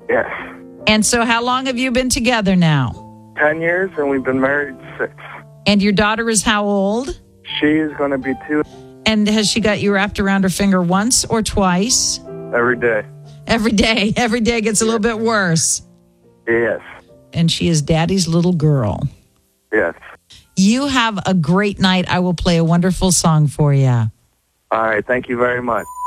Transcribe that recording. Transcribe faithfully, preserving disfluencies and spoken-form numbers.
Yes. And so how long have you been together now? Ten years, and we've been married six. And your daughter is how old? She is going to be two And has she got you wrapped around her finger once or twice? every day. Every day. Every day gets a little bit worse. Yes. And she is daddy's little girl. Yes. You have a great night. I will play a wonderful song for you. All right. Thank you very much.